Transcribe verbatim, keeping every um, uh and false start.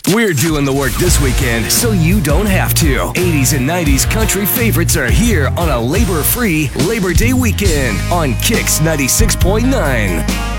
We're doing the work this weekend so you don't have to. eighties and nineties country favorites are here on a labor-free Labor Day weekend on Kicks ninety-six point nine.